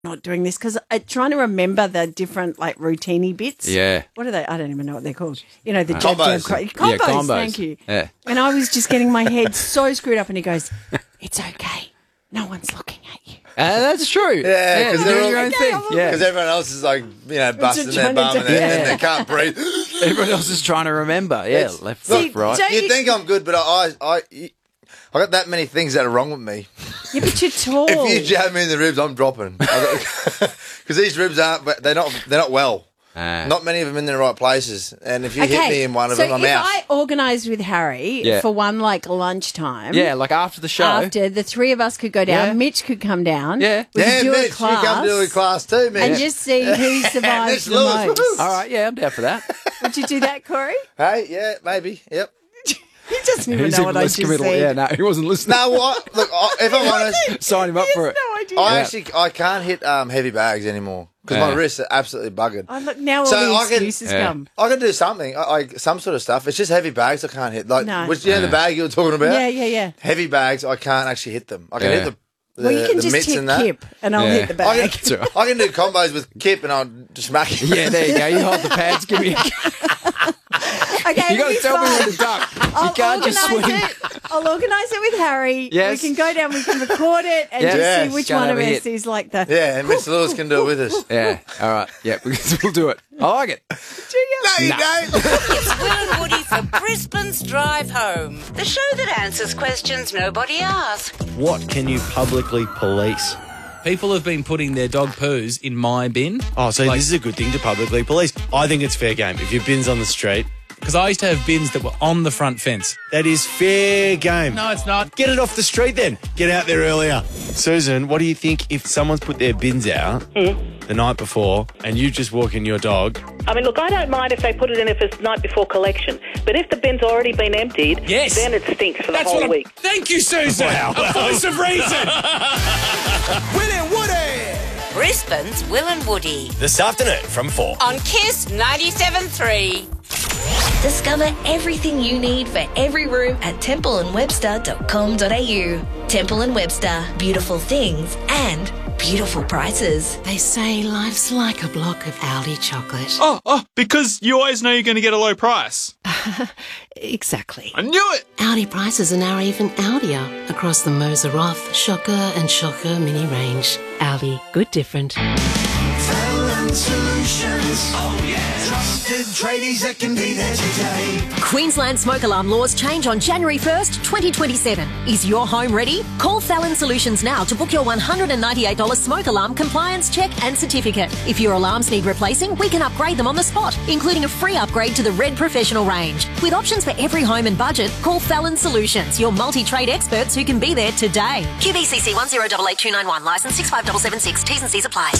not doing this because I'm trying to remember the different routine-y bits. Yeah. What are they? I don't even know what they're called. You know, the Combos. combos. Thank you. Yeah. And I was just getting my head so screwed up, and he goes, "It's okay. No one's looking at you." That's true. Yeah, because you're they're doing your own thing. Yeah. Because everyone else is busting their trying bum to and do- they can't breathe. Everyone else is trying to remember. Yeah, left, right. You think I'm good, but I got that many things that are wrong with me. Yeah, but you're tall. If you jab me in the ribs, I'm dropping. Because these ribs they're not well. Not many of them in the right places. And if you hit me in one of them, I'm out. So if I organised with Harry for one lunchtime. Yeah, after the show. After the three of us could go down, Yeah. Mitch could come down. Yeah. We could do Mitch, a class. you come do a class too, Mitch. And just see who survives the Lewis, most. woohoo. All right, yeah, I'm down for that. Would you do that, Corey? Hey, yeah, maybe, yep. He doesn't even know what I just said. Yeah, no, he wasn't listening. No, what? Look, if I'm honest, Sign him up for it. No idea. I can't hit heavy bags anymore because my wrists are absolutely buggered. Oh, look, now all So the I can- excuses come. I can do something, some sort of stuff. It's just heavy bags I can't hit. No. The bag you were talking about? Yeah. Heavy bags, I can't actually hit them. I can hit the Well, you can the just mitts hit and that. Kip and I'll hit the I bag. can do combos with Kip and I'll just smack him. Yeah, there you go. You hold the pads. Give me. Okay, You got to tell me when to duck. You can't just swing. I'll organise it with Harry. Yes. We can go down, we can record it and Yes. just see which Go and one of have a us hit. is like the... Yeah, and Mr. Lewis can do it with us. Yeah. All right. Yeah, we'll do it. I like it. No, you don't. It's Will and Woody for Brisbane's Drive Home, the show that answers questions nobody asked. What can you publicly police? People have been putting their dog poos in my bin. Oh, so this is a good thing to publicly police. I think it's fair game. If your bin's on the street, Because I used to have bins that were on the front fence. that is fair game. No, it's not. Get it off the street then. Get out there earlier. Susan, what do you think if someone's put their bins out the night before and you just walk in your dog? I mean, look, I don't mind if they put it in if it's night before collection. But if the bin's already been emptied, Yes. then it stinks for the That's whole what week. Thank you, Susan. A voice of reason. Will and Woody! Brisbane's Will and Woody This afternoon from 4. on KISS 97.3. Discover everything you need for every room at templeandwebster.com.au. Temple & Webster. Beautiful things and beautiful prices. They say life's like a block of Aldi chocolate. Oh, because you always know you're going to get a low price. Exactly. I knew it! Aldi prices are now even Aldier across the Moser Roth, Shocker and Shocker mini range. Aldi, good different. Solutions. Oh yeah. Trusted tradies that can be there today. Queensland smoke alarm laws change on January 1st, 2027. Is your home ready? Call Fallon Solutions now to book your $198 smoke alarm compliance check and certificate. If your alarms need replacing, we can upgrade them on the spot, including a free upgrade to the Red Professional range. With options for every home and budget, call Fallon Solutions, your multi-trade experts who can be there today. QBCC 1088291, licence 65776, T's and C's apply.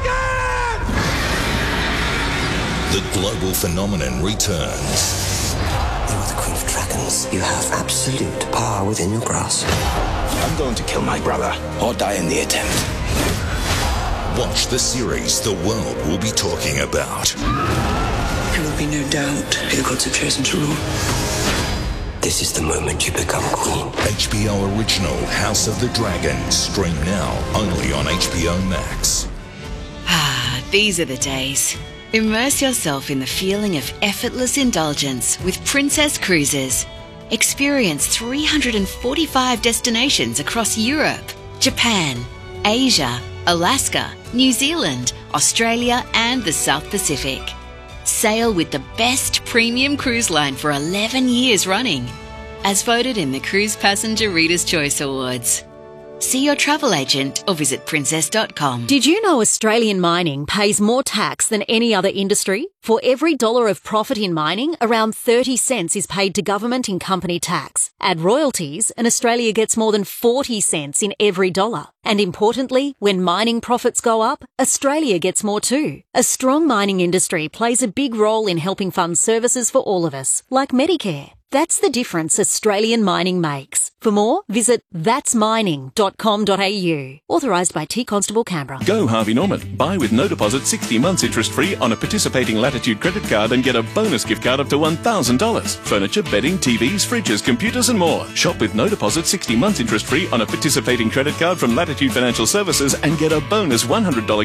The global phenomenon returns. You are the Queen of Dragons. You have absolute power within your grasp. I'm going to kill my brother or die in the attempt. Watch the series the world will be talking about. There will be no doubt who the gods have chosen to rule. This is the moment you become queen. HBO original House of the Dragon. Stream now only on HBO Max. Ah, these are the days. Immerse yourself in the feeling of effortless indulgence with Princess Cruises. Experience 345 destinations across Europe, Japan, Asia, Alaska, New Zealand, Australia and the South Pacific. Sail with the best premium cruise line for 11 years running, as voted in the Cruise Passenger Reader's Choice Awards. See your travel agent or visit princess.com. Did you know Australian mining pays more tax than any other industry? For every dollar of profit in mining, around 30 cents is paid to government in company tax. Add royalties and Australia gets more than 40 cents in every dollar. And importantly, when mining profits go up, Australia gets more too. A strong mining industry plays a big role in helping fund services for all of us, like Medicare. That's the difference Australian mining makes. For more, visit thatsmining.com.au. Authorised by T Constable Canberra. Go Harvey Norman. Buy with no deposit 60 months interest free on a participating lattice Latitude credit card and get a bonus gift card up to $1,000. Furniture, bedding, TVs, fridges, computers and more. Shop with no deposit, 60 months interest free on a participating credit card from Latitude Financial Services and get a bonus $100